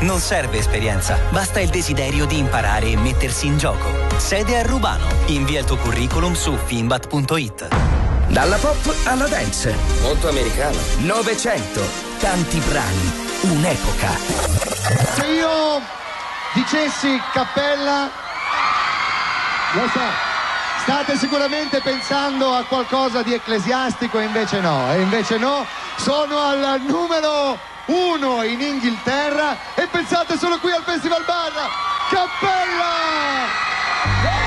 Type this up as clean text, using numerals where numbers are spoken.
Non serve esperienza, basta il desiderio di imparare e mettersi in gioco. Sede a Rubano. Invia il tuo curriculum su finbat.it. Dalla pop alla dance. Molto americano. Novecento. Tanti brani. Un'epoca. Se io dicessi cappella, lo so, state sicuramente pensando a qualcosa di ecclesiastico e invece no, sono al numero 1 in Inghilterra e pensate solo qui al Festival Bar, Cappella!